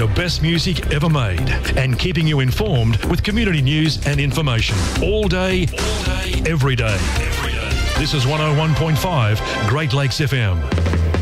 the best music ever made and keeping you informed with community news and information. All day, every day. This is 101.5 Great Lakes FM.